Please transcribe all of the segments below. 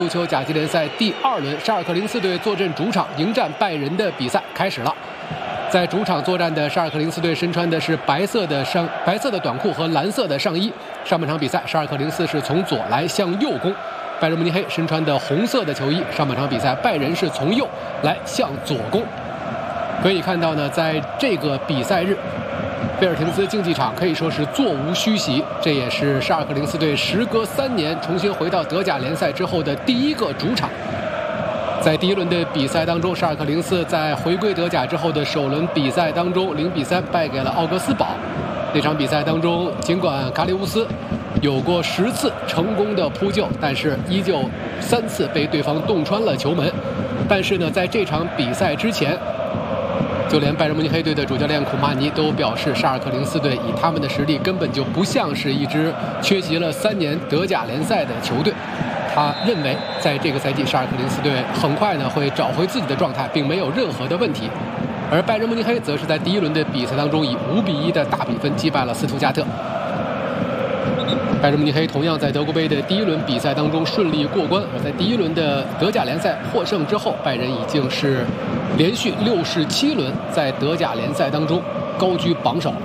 足球甲级联赛第2轮，沙尔克04队坐镇主场迎战拜仁的比赛开始了。在主场作战的沙尔克04队身穿的是白色的短裤和蓝色的上衣。上半场比赛，沙尔克04是从左来向右攻，拜仁慕尼黑身穿的红色的球衣。上半场比赛，拜仁是从右来向左攻。可以看到呢，在这个比赛日，贝尔廷斯竞技场可以说是座无虚席，这也是沙尔克04队时隔3年重新回到德甲联赛之后的第一个主场。在第1轮的比赛当中，沙尔克04在回归德甲之后的首轮比赛当中0-3败给了奥格斯堡。那场比赛当中，尽管卡里乌斯有过10次成功的扑救，但是依旧3次被对方洞穿了球门。但是呢，在这场比赛之前，就连拜仁慕尼黑队的主教练库马尼都表示，沙尔克04队以他们的实力根本就不像是一支缺席了3年德甲联赛的球队。他认为，在这个赛季，沙尔克04队很快呢会找回自己的状态，并没有任何的问题。而拜仁慕尼黑则是在第1轮的比赛当中以5-1的大比分击败了斯图加特。拜仁慕尼黑同样在德国杯的第1轮比赛当中顺利过关，而在第1轮的德甲联赛获胜之后，拜仁已经是连续67轮在德甲联赛当中高居榜首。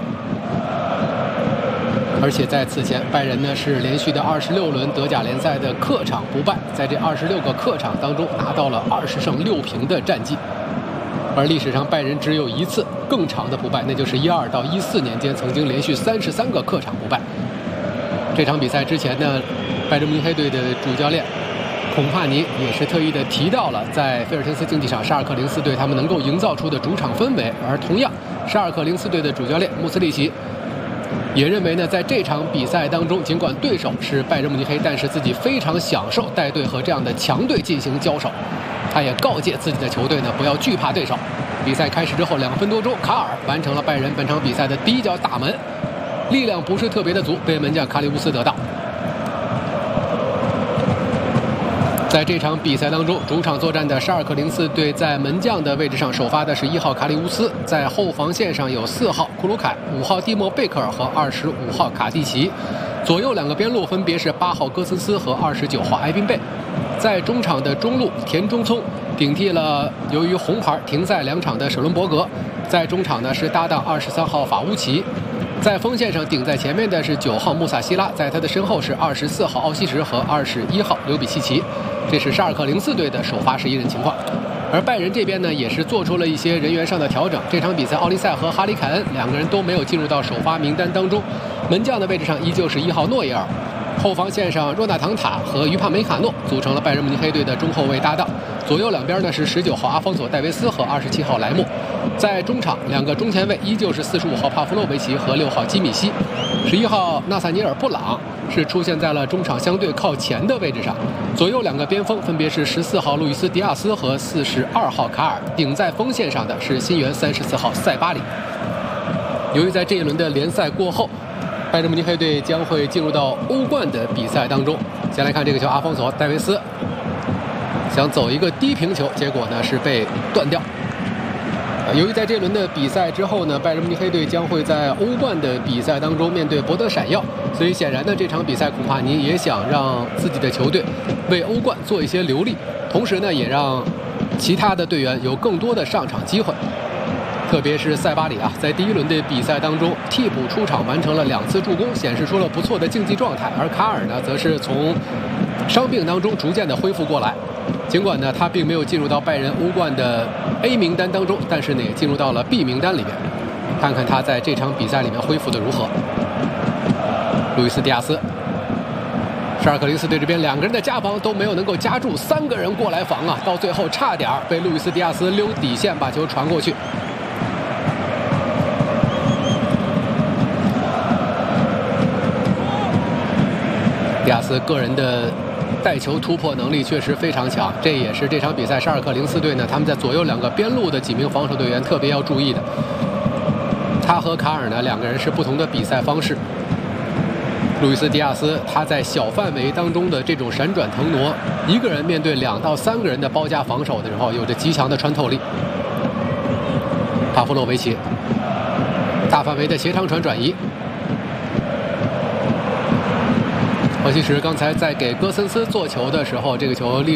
而且在此前，拜仁呢是连续的26轮德甲联赛的客场不败，在这26个客场当中拿到了20胜6平的战绩。而历史上拜仁只有1次更长的不败，那就是12到14年间曾经连续33个客场不败。这场比赛之前呢，拜仁慕尼黑队的主教练孔帕尼也是特意的提到了在菲尔廷斯竞技场沙尔克04队他们能够营造出的主场氛围。而同样，沙尔克04队的主教练穆斯利奇也认为呢，在这场比赛当中，尽管对手是拜仁慕尼黑，但是自己非常享受带队和这样的强队进行交手。他也告诫自己的球队呢，不要惧怕对手。比赛开始之后2分多钟，卡尔完成了拜仁本场比赛的第一脚打门，力量不是特别的足，被门将卡里乌斯得到。在这场比赛当中，主场作战的沙尔克04队在门将的位置上首发的是1号卡里乌斯，在后防线上有4号库鲁凯、5号蒂莫贝克尔和25号卡蒂奇，左右2个边路分别是8号戈森斯和29号埃宾贝。在中场的中路，田中聪顶替了由于红牌停赛2场的舍伦伯格，在中场呢是搭档23号法乌奇。在锋线上顶在前面的是9号穆萨希拉，在他的身后是24号奥西什和21号刘比西奇。这是沙尔克04队的首发11人情况。而拜仁这边呢，也是做出了一些人员上的调整。这场比赛，奥利塞和哈里凯恩2个人都没有进入到首发名单当中。门将的位置上依旧是1号诺伊尔，后防线上若纳唐塔和于帕梅卡诺组成了拜仁慕尼黑队的中后卫搭档。左右2边呢是19号阿方索戴维斯和27号莱莫。在中场2个中前卫依旧是45号帕夫洛维奇和6号基米希。11号纳萨尼尔布朗是出现在了中场相对靠前的位置上。左右2个边锋分别是14号路易斯迪亚斯和42号卡尔，顶在锋线上的是新援34号塞巴里。由于在这一轮的联赛过后，拜仁慕尼黑队将会进入到欧冠的比赛当中。先来看这个球，阿方索戴维斯想走一个低平球，结果呢是被断掉。由于在这轮的比赛之后呢，拜仁慕尼黑队将会在欧冠的比赛当中面对博德闪耀，所以显然呢，这场比赛孔帕尼也想让自己的球队为欧冠做一些留力，同时呢，也让其他的队员有更多的上场机会。特别是塞巴里啊，在第1轮的比赛当中替补出场，完成了2次助攻，显示出了不错的竞技状态。而卡尔呢，则是从伤病当中逐渐的恢复过来。尽管呢，他并没有进入到拜仁欧冠的 A 名单当中，但是呢，也进入到了 B 名单里面。看看他在这场比赛里面恢复的如何。路易斯迪亚斯，沙尔克04队这边2个人的夹防都没有能够夹住，3个人过来防啊，到最后差点被路易斯迪亚斯溜底线把球传过去。迪亚斯个人的带球突破能力确实非常强，这也是这场比赛沙尔克04队呢他们在左右2个边路的几名防守队员特别要注意的。他和卡尔呢2个人是不同的比赛方式。路易斯迪亚斯他在小范围当中的这种闪转腾挪，一个人面对2到3个人的包夹防守的时候，有着极强的穿透力。帕夫洛维奇大范围的斜长传转移， 其实刚才在给戈森斯做球的时候，这个球